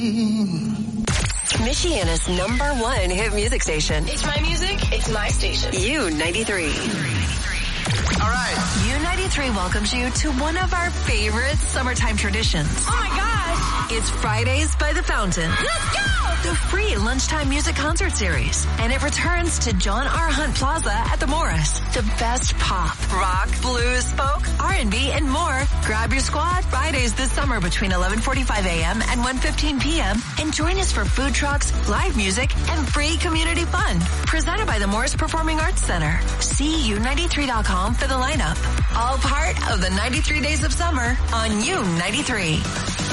Michiana's #1 hit music station. It's my music. It's my station. U93. All right. U93 welcomes you to one of our favorite summertime traditions. Oh my gosh. It's Fridays by the Fountain. Let's go! The free lunchtime music concert series. And it returns to John R. Hunt Plaza at the Morris. The best pop, rock, blues, folk, R&B, and more. Grab your squad Fridays this summer between 11:45 a.m. and 1:15 p.m. And join us for food trucks, live music, and free community fun. Presented by the Morris Performing Arts Center. See U93.com for the lineup. All part of the 93 Days of Summer on U93.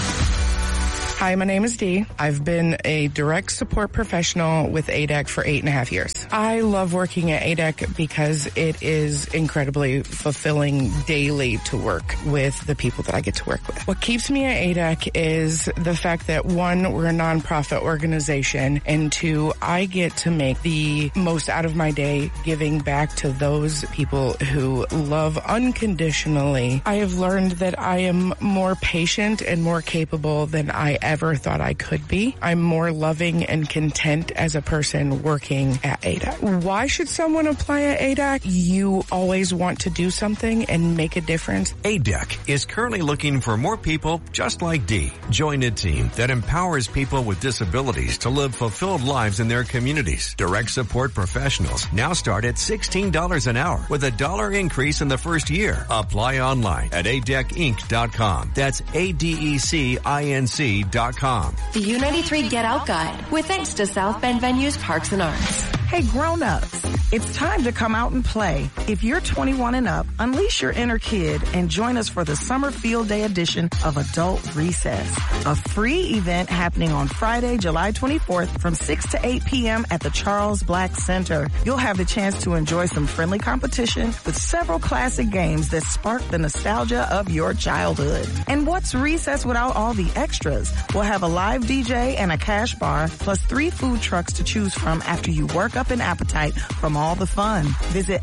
Hi, my name is Dee. I've been a direct support professional with ADEC for 8.5 years. I love working at ADEC because it is incredibly fulfilling daily to work with the people that I get to work with. What keeps me at ADEC is the fact that, one, we're a nonprofit organization, and two, I get to make the most out of my day giving back to those people who love unconditionally. I have learned that I am more patient and more capable than I ever thought I could be. I'm more loving and content as a person working at ADEC. Why should someone apply at ADEC? You always want to do something and make a difference. ADEC is currently looking for more people just like Dee. Join a team that empowers people with disabilities to live fulfilled lives in their communities. Direct support professionals now start at $16 an hour with a $1 increase in the first year. Apply online at adecinc.com. That's ADECINC.com. The U93 Get Out Guide, with thanks to South Bend Venues Parks and Arts. Hey, grown-ups, it's time to come out and play. If you're 21 and up, unleash your inner kid and join us for the Summer Field Day edition of Adult Recess, a free event happening on Friday, July 24th from 6 to 8 p.m. at the Charles Black Center. You'll have the chance to enjoy some friendly competition with several classic games that spark the nostalgia of your childhood. And what's recess without all the extras? We'll have a live DJ and a cash bar, plus 3 food trucks to choose from after you work up an appetite from all the fun. Visit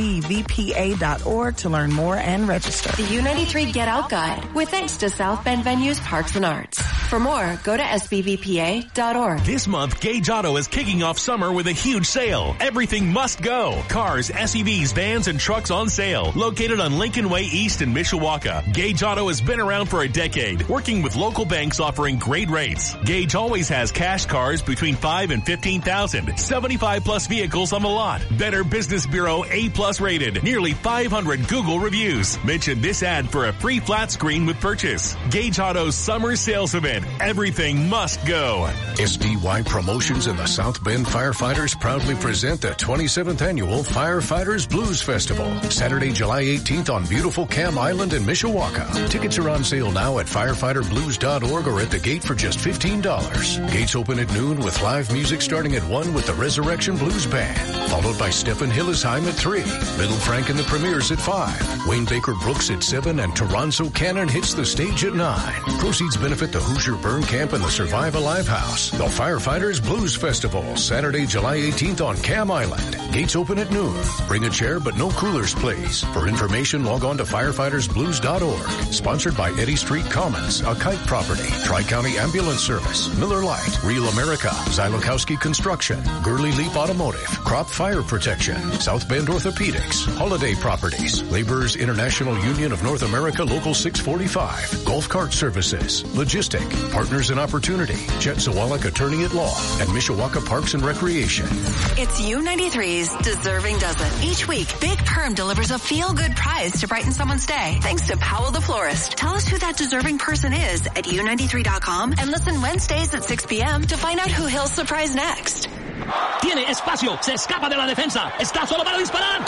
sbvpa.org to learn more and register. The U93 Get Out Guide, with thanks to South Bend Venues Parks and Arts. For more, go to sbvpa.org. This month, Gage Auto is kicking off summer with a huge sale. Everything must go. Cars, SUVs, vans, and trucks on sale. Located on Lincoln Way East in Mishawaka, Gage Auto has been around for a decade, working with local banks offering great rates. Gage always has cash cars between $5,000 and $15,000. 75 plus vehicles on the lot. Better Business Bureau A+ rated. Nearly 500 Google reviews. Mention this ad for a free flat screen with purchase. Gage Auto's summer sales event. Everything must go. SDY Promotions and the South Bend Firefighters proudly present the 27th Annual Firefighters Blues Festival. Saturday, July 18th on beautiful Cam Island in Mishawaka. Tickets are on sale now at firefighterblues.org or at the gate for just $15. Gates open at noon with live music starting at 1 with the Resurrection Blues Band, followed by Stephen Hillesheim at 3, Little Frank and the Premiers at 5, Wayne Baker Brooks at 7, and Toronzo Cannon hits the stage at 9. Proceeds benefit the Hoosier Burn Camp and the Survive Alive House. The Firefighters Blues Festival, Saturday, July 18th on Cam Island. Gates open at noon. Bring a chair, but no coolers, please. For information, log on to firefightersblues.org. Sponsored by Eddy Street Commons, a kite property, Tri-County Ambulance Service, Miller Lite, Real America, Zylokowski Construction, Gurley Leap Automotive, Crop Fire Protection, South Bend Orthopedics, Holiday Properties, Laborers International Union of North America Local 645, Golf Cart Services, Logistic, Partners in Opportunity, Chet Zawalik Attorney at Law, and Mishawaka Parks and Recreation. It's U93's Deserving Dozen. Each week, Big Perm delivers a feel-good prize to brighten someone's day, thanks to Powell the Florist. Tell us who that deserving person is at U93.com and listen Wednesdays at 6 p.m. to find out who he'll surprise next. Tiene espacio, se escapa de la defensa, está solo para disparar.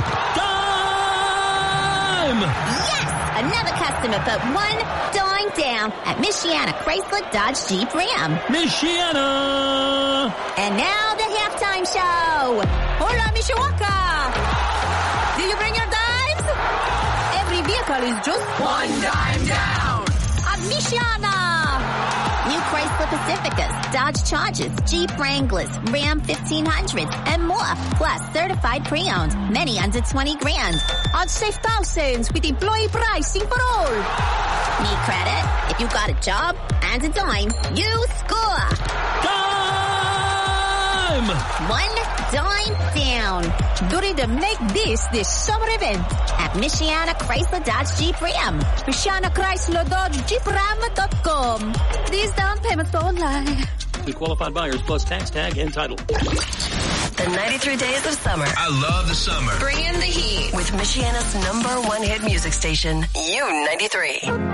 Time! Yes! Another customer put one dime down at Michiana Chrysler Dodge Jeep Ram. Michiana! And now the halftime show. Hola, Mishawaka! Did you bring your dimes? Every vehicle is just one dime down at Michiana. New Chrysler Chrysler Pacificas, Dodge Chargers, Jeep Wranglers, Ram 1500s, and more. Plus, certified pre-owned, many under 20 grand. On safe thousands with employee pricing for all. Need credit? If you got a job and a dime, you score. Dime! One dime down. During the Make This summer event at Michiana Chrysler Dodge Jeep Ram. Michiana Chrysler Dodge Jeep Ram.com. These down payments online. To qualified buyers plus tax tag and title. The 93 days of summer. I love the summer. Bring in the heat with Michiana's #1 hit music station, U93.